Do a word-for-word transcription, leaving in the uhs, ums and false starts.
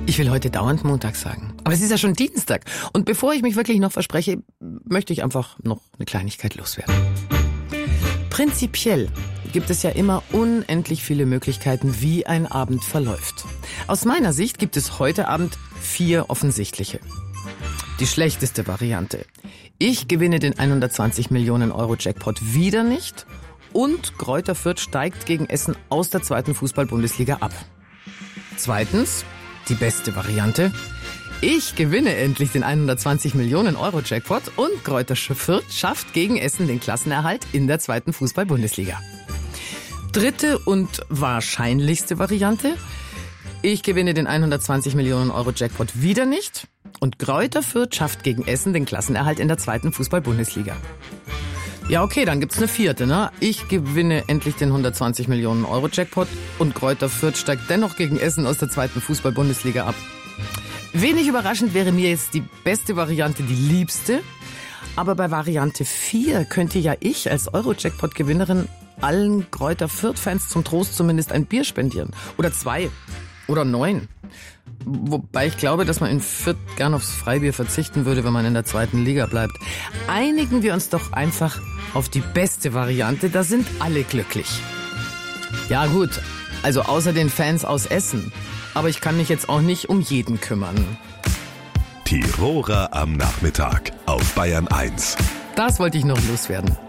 Ich will heute dauernd Montag sagen. Aber es ist ja schon Dienstag. Und bevor ich mich wirklich noch verspreche, möchte ich einfach noch eine Kleinigkeit loswerden. Prinzipiell gibt es ja immer unendlich viele Möglichkeiten, wie ein Abend verläuft. Aus meiner Sicht gibt es heute Abend vier offensichtliche. Die schlechteste Variante. Ich gewinne den hundertzwanzig Millionen Euro Jackpot wieder nicht und Greuther Fürth steigt gegen Essen aus der zweiten Fußball-Bundesliga ab. Zweitens, die beste Variante. Ich gewinne endlich den hundertzwanzig Millionen Euro Jackpot und Greuther Fürth schafft gegen Essen den Klassenerhalt in der zweiten Fußball-Bundesliga. Dritte und wahrscheinlichste Variante. Ich gewinne den hundertzwanzig Millionen Euro Jackpot wieder nicht und Greuther Fürth schafft gegen Essen den Klassenerhalt in der zweiten Fußball-Bundesliga. Ja, okay, dann gibt's eine vierte, ne? Ich gewinne endlich den hundertzwanzig Millionen Euro Jackpot und Greuther Fürth steigt dennoch gegen Essen aus der zweiten Fußball-Bundesliga ab. Wenig überraschend wäre mir jetzt die beste Variante die liebste, aber bei Variante vier könnte ja ich als Euro-Jackpot-Gewinnerin allen Greuther Fürth-Fans zum Trost zumindest ein Bier spendieren. Oder zwei. Oder neun. Wobei ich glaube, dass man in Fürth gern aufs Freibier verzichten würde, wenn man in der zweiten Liga bleibt. Einigen wir uns doch einfach auf die beste Variante, da sind alle glücklich. Ja gut, also außer den Fans aus Essen. Aber ich kann mich jetzt auch nicht um jeden kümmern. Tiroler am Nachmittag auf Bayern eins. Das wollte ich noch loswerden.